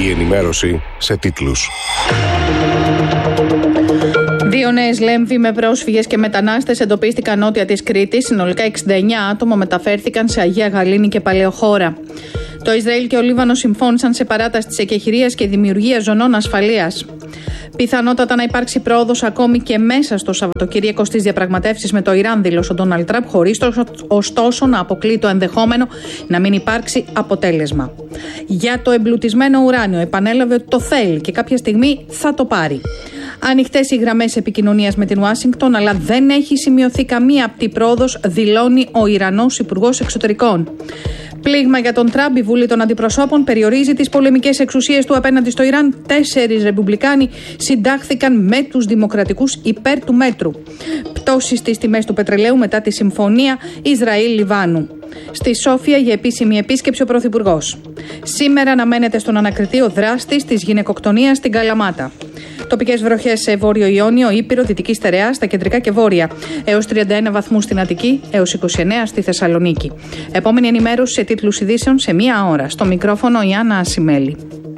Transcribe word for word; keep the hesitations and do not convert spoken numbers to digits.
Η ενημέρωση σε τίτλους. Δύο νέες λέμβοι με πρόσφυγες και μετανάστες εντοπίστηκαν νότια της Κρήτης. Συνολικά εξήντα εννέα άτομα μεταφέρθηκαν σε Αγία Γαλήνη και Παλαιοχώρα. Το Ισραήλ και ο Λίβανος συμφώνησαν σε παράταση της εκεχηρίας και δημιουργία ζωνών ασφαλείας. Πιθανότατα να υπάρξει πρόοδος ακόμη και μέσα στο Σαββατοκύριακο στις διαπραγματεύσεις με το Ιράν, δήλωσε ο Ντόναλντ Τραμπ, χωρίς ωστόσο να αποκλεί το ενδεχόμενο να μην υπάρξει αποτέλεσμα. Για το εμπλουτισμένο ουράνιο, επανέλαβε ότι το θέλει και κάποια στιγμή θα το πάρει. Ανοιχτές οι γραμμές επικοινωνίας με την Ουάσιγκτον, αλλά δεν έχει σημειωθεί καμία απτή πρόοδος, δηλώνει ο Ιρανός Υπουργός Εξωτερικών. Πλήγμα για τον Τραμπ, η Βουλή των Αντιπροσώπων περιορίζει τις πολεμικές εξουσίες του απέναντι στο Ιράν. Τέσσερις Ρεπουμπλικάνοι συντάχθηκαν με τους Δημοκρατικούς υπέρ του μέτρου. Πτώσεις στις τιμές του πετρελαίου μετά τη συμφωνία Ισραήλ-Λιβάνου. Στη Σόφια για επίσημη επίσκεψη ο Πρωθυπουργός. Σήμερα αναμένεται στον ανακριτή ο δράστης της γυναικοκτονίας στην Καλαμάτα. Τοπικές βροχές σε Βόρειο Ιόνιο, Ήπειρο, Δυτική Στερεά, στα κεντρικά και βόρεια. Έως τριάντα ένα βαθμούς στην Αττική, έως είκοσι εννέα στη Θεσσαλονίκη. Επόμενη ενημέρωση σε τίτλους ειδήσεων σε μία ώρα. Στο μικρόφωνο η Άννα Ασημέλη.